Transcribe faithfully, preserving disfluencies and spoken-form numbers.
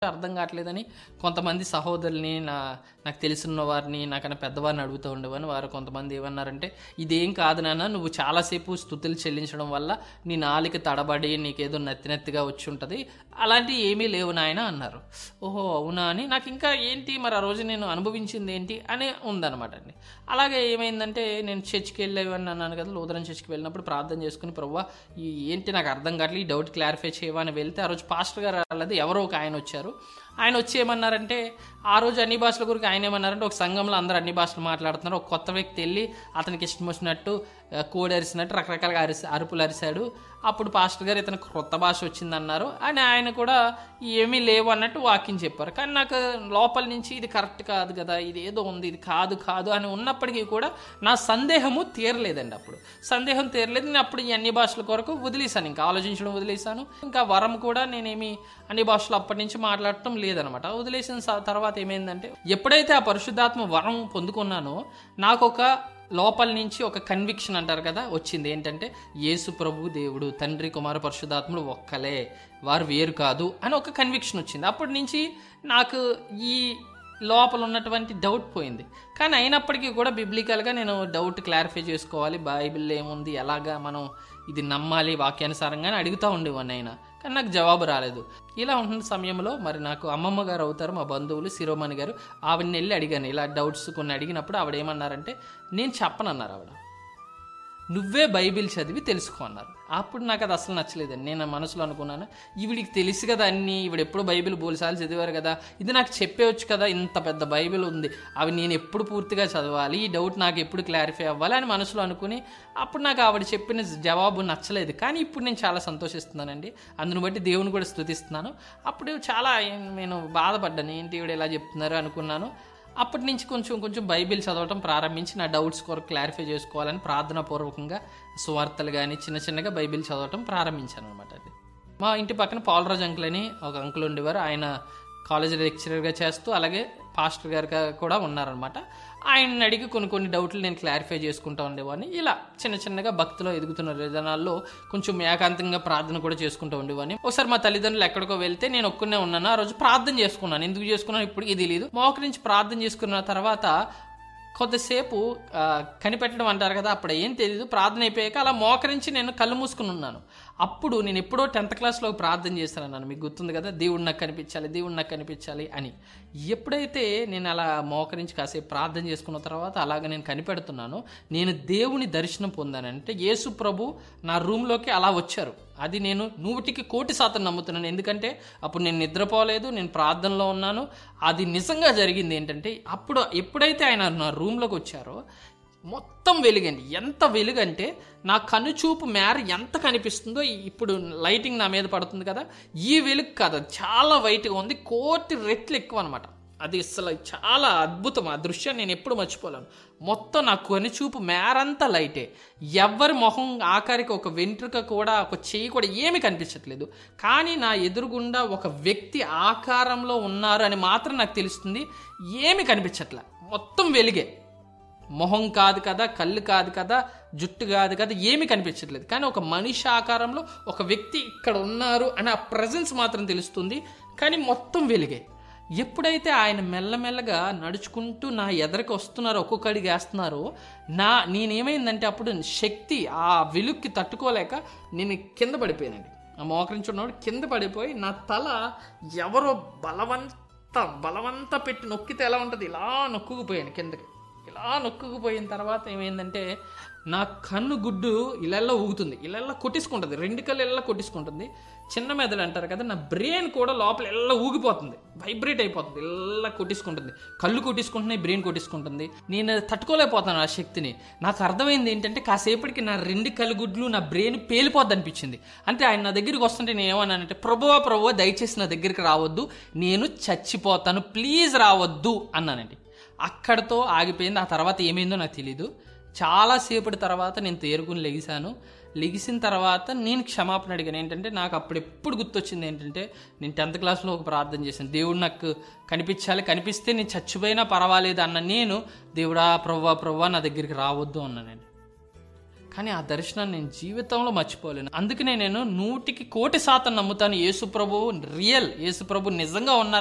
అర్థం కావట్లేదని కొంతమంది సహోదరుల్ని, నా నాకు తెలిసిన వారిని, నాకన్నా పెద్దవారిని అడుగుతూ ఉండేవాని. వారు కొంతమంది ఏమన్నారంటే, ఇదేం కాదు నాన్న, నువ్వు చాలాసేపు స్తుతులు చెల్లించడం వల్ల నీ నాలుక తడబడి నీకేదో నత్తి నత్తిగా వచ్చి ఉంటుంది, అలాంటివి ఏమీ లేవు నాయన అన్నారు. ఓహో అవునా అని నాకు ఇంకా ఏంటి మరి ఆ రోజు నేను అనుభవించింది ఏంటి అని ఉందన్నమాట అండి. అలాగే ఏమైందంటే, నేను చర్చికి వెళ్ళేవాడిని అన్నాను కదా, లూథరన్ చర్చికి వెళ్ళినప్పుడు ప్రార్థన చేసుకుని, ప్రభువా ఈ ఏంటి నాకు అర్థం కావట్లేదు, ఈ డౌట్ క్లారిఫై చేయవా అని వెళ్తే, ఆ రోజు పాస్టర్ గారు వాళ్ళది ఎవరో ఒక ఆయన వచ్చారు. ఆయన వచ్చి ఏమన్నారంటే, ఆ రోజు అన్ని భాషల గురించి ఆయన ఏమన్నారంటే, ఒక సంఘంలో అందరూ అన్ని భాషలు మాట్లాడుతున్నారు, ఒక కొత్త వ్యక్తి వెళ్ళి అతనికి ఇష్టం వచ్చినట్టు కోడి అరిసినట్టు రకరకాలుగా అరిసి అరుపులు అరిశాడు. అప్పుడు పాస్టర్ గారు ఇతనికి కొత్త భాష వచ్చిందన్నారు అని ఆయన కూడా ఏమీ లేవు అన్నట్టు వాక్యం చెప్పారు. కానీ నాకు లోపల నుంచి ఇది కరెక్ట్ కాదు కదా, ఇది ఏదో ఉంది, ఇది కాదు కాదు అని ఉన్నప్పటికీ కూడా నా సందేహము తీరలేదండి. అప్పుడు సందేహం తీరలేదు. నేను అప్పుడు ఈ అన్ని భాషల కొరకు వదిలేశాను, ఇంకా ఆలోచించడం వదిలేశాను. ఇంకా వరం కూడా నేనేమి అన్ని భాషలు అప్పటి నుంచి మాట్లాడటం లేదనమాట. వదిలేసిన తర్వాత ఏమైందంటే, ఎప్పుడైతే ఆ పరిశుద్ధాత్మ వరం పొందుకున్నానో నాకు ఒక లోపల నుంచి ఒక కన్విక్షన్ అంటారు కదా వచ్చింది. ఏంటంటే, యేసు ప్రభు దేవుడు, తండ్రి కుమార పరిశుద్ధాత్ముడు ఒక్కలే, వారు వేరు కాదు అని ఒక కన్విక్షన్ వచ్చింది. అప్పటి నుంచి నాకు ఈ లోపల ఉన్నటువంటి డౌట్ పోయింది. కానీ అయినప్పటికీ కూడా బిబ్లికల్గా నేను డౌట్ క్లారిఫై చేసుకోవాలి, బైబిల్లో ఏముంది, ఎలాగా మనం ఇది నమ్మాలి వాక్యానుసారంగానే అడుగుతూ ఉండేవాడిని అయినా. కానీ నాకు జవాబు రాలేదు. ఇలా ఉంటున్న సమయంలో మరి నాకు అమ్మమ్మ గారు అవుతారు, మా బంధువులు శిరోమణి గారు, ఆవిడని వెళ్ళి అడిగాను ఇలా డౌట్స్ కొన్ని. అడిగినప్పుడు ఆవిడ ఏమన్నారంటే, నేను చెప్పనన్నారు ఆవిడ, నువ్వే బైబిల్ చదివి తెలుసుకో అన్నారు. అప్పుడు నాకు అది అసలు నచ్చలేదండి. నేను మనసులో అనుకున్నాను, ఈవిడికి తెలుసు కదా అన్నీ, ఈవిడ ఎప్పుడు బైబిల్ బోల్సార్లు చదివారు కదా, ఇది నాకు చెప్పేవచ్చు కదా, ఇంత పెద్ద బైబిల్ ఉంది, అవి నేను ఎప్పుడు పూర్తిగా చదవాలి, ఈ డౌట్ నాకు ఎప్పుడు క్లారిఫై అవ్వాలి అని మనసులో అనుకుని, అప్పుడు నాకు ఆవిడ చెప్పిన జవాబు నచ్చలేదు. కానీ ఇప్పుడు నేను చాలా సంతోషిస్తున్నానండి, అందును బట్టి దేవుని కూడా స్తుతిస్తున్నాను. అప్పుడు చాలా నేను బాధపడ్డాను, ఏంటి ఈవిడ ఇలా చెప్తున్నారు అనుకున్నాను. అప్పటి నుంచి కొంచెం కొంచెం బైబిల్ చదవటం ప్రారంభించి నా డౌట్స్ కొరకు క్లారిఫై చేసుకోవాలని ప్రార్థనాపూర్వకంగా సువార్తలు కానీ చిన్న చిన్నగా బైబిల్ చదవటం ప్రారంభించాను అనమాట. అది మా ఇంటి పక్కన పాలరాజు అంకుల్ అని ఒక అంకుల్ ఉండేవారు. ఆయన కాలేజీ లెక్చరర్గా చేస్తూ అలాగే పాస్టర్ గారుగా కూడా ఉన్నారనమాట. ఆయన్ని అడిగి కొన్ని కొన్ని డౌట్లు నేను క్లారిఫై చేసుకుంటూ ఉండేవాడిని. ఇలా చిన్న చిన్నగా భక్తిలో ఎదుగుతున్న విధానాల్లో కొంచెం ఏకాంతంగా ప్రార్థన కూడా చేసుకుంటూ ఉండేవాడిని. ఒకసారి మా తల్లిదండ్రులు ఎక్కడికో వెళ్తే నేను ఒక్కనే ఉన్నాను. ఆ రోజు ప్రార్థన చేసుకున్నాను. ఎందుకు చేసుకున్నాను ఇప్పటికీ తెలియదు. మోకరించి ప్రార్థన చేసుకున్న తర్వాత కొద్దిసేపు కనిపెట్టడం అంటారు కదా, అప్పుడు ఏం తెలియదు. ప్రార్థన అయిపోయాక అలా మోకరించి నేను కళ్ళు మూసుకుని ఉన్నాను. అప్పుడు నేను ఎప్పుడో టెన్త్ క్లాస్లో ప్రార్థన చేస్తానన్నాను, మీకు గుర్తుంది కదా, దేవుడు నాకు కనిపించాలి, దేవుడు నాకు కనిపించాలి అని. ఎప్పుడైతే నేను అలా మోకరించి కాసేపు ప్రార్థన చేసుకున్న తర్వాత అలాగ నేను కనిపెడుతున్నాను, నేను దేవుని దర్శనం పొందానంటే యేసు ప్రభు నా రూమ్లోకి అలా వచ్చారు. అది నేను నూటికి కోటి శాతం నమ్ముతున్నాను. ఎందుకంటే అప్పుడు నేను నిద్రపోలేదు, నేను ప్రార్థనలో ఉన్నాను. అది నిజంగా జరిగింది. ఏంటంటే అప్పుడు ఎప్పుడైతే ఆయన నా రూమ్లోకి వచ్చారో మొత్తం వెలుగండి. ఎంత వెలుగంటే నా కనుచూపు మేర ఎంత కనిపిస్తుందో, ఇప్పుడు లైటింగ్ నా మీద పడుతుంది కదా, ఈ వెలుగు కాదు, చాలా వైట్గా ఉంది, కోటి రెట్లు ఎక్కువ అనమాట. అది అసలు చాలా అద్భుతం. ఆ దృశ్యాన్ని నేను ఎప్పుడు మర్చిపోలేను. మొత్తం నా కనుచూపు మేరంతా లైటే, ఎవరి మొహం ఆఖరికి ఒక వెంట్రుక కూడా, ఒక చెయ్యి కూడా ఏమీ కనిపించట్లేదు. కానీ నా ఎదురుగుండా ఒక వ్యక్తి ఆకారంలో ఉన్నారు అని మాత్రం నాకు తెలుస్తుంది. ఏమీ కనిపించట్లే, మొత్తం వెలుగే. మొహం కాదు కదా, కళ్ళు కాదు కదా, జుట్టు కాదు కదా, ఏమీ కనిపించట్లేదు. కానీ ఒక మనిషి ఆకారంలో ఒక వ్యక్తి ఇక్కడ ఉన్నారు అని ఆ ప్రెజెన్స్ మాత్రం తెలుస్తుంది. కానీ మొత్తం వెలుగే. ఎప్పుడైతే ఆయన మెల్లమెల్లగా నడుచుకుంటూ నా ఎదరికి వస్తున్నారో, ఒక్కొక్క అడిగి వేస్తున్నారో, నా నేనేమైందంటే అప్పుడు శక్తి ఆ వెలుగుకి తట్టుకోలేక నేను కింద పడిపోయానండి. ఆ మోకరించున్నప్పుడు కింద పడిపోయి నా తల ఎవరో బలవంత బలవంత పెట్టి నొక్కితే ఎలా ఉంటుంది, ఇలా నొక్కుకుపోయాను కిందకి. ఇలా నొక్కుకుపోయిన తర్వాత ఏమైందంటే, నా కన్ను గుడ్డు ఇళ్ళల్లో ఊగుతుంది, ఇళ్ళల్లో కొట్టించుకుంటుంది, రెండు కళ్ళు ఇళ్ళ కొట్టించుకుంటుంది. చిన్న మెదడు అంటారు కదా, నా బ్రెయిన్ కూడా లోపల ఇళ్ళ ఊగిపోతుంది, వైబ్రేట్ అయిపోతుంది, ఇళ్ళ కొట్టించుకుంటుంది, కళ్ళు కొట్టించుకుంటున్నాయి, బ్రెయిన్ కొట్టించుకుంటుంది. నేను తట్టుకోలేకపోతాను ఆ శక్తిని. నాకు అర్థమైంది ఏంటంటే, కాసేపటికి నా రెండు కళ్ళు గుడ్లు నా బ్రెయిన్ పేలిపోద్ది అనిపించింది. అంటే ఆయన నా దగ్గరికి వస్తుంటే నేను ఏమన్నానంటే, ప్రభువా ప్రభువా దయచేసి నా దగ్గరికి రావద్దు, నేను చచ్చిపోతాను, ప్లీజ్ రావద్దు అన్నానండి. అక్కడితో ఆగిపోయింది. ఆ తర్వాత ఏమైందో నాకు తెలీదు. చాలాసేపటి తర్వాత నేను తేరుకుని లెగిశాను. లెగిసిన తర్వాత నేను క్షమాపణ అడిగాను. ఏంటంటే నాకు అప్పుడు ఎప్పుడు గుర్తొచ్చింది ఏంటంటే, నేను టెన్త్ క్లాస్లో ఒక ప్రార్థన చేశాను, దేవుడు నాకు కనిపించాలి, కనిపిస్తే నేను చచ్చిపోయినా పర్వాలేదు అన్న నేను, దేవుడా ప్రభువా ప్రభువా నా దగ్గరికి రావద్దు అన్నానండి. కానీ ఆ దర్శనాన్ని నేను జీవితంలో మర్చిపోలేను. అందుకనే నేను నూటికి కోటి శాతం నమ్ముతాను యేసు ప్రభు రియల్, యేసు ప్రభు నిజంగా ఉన్నారు.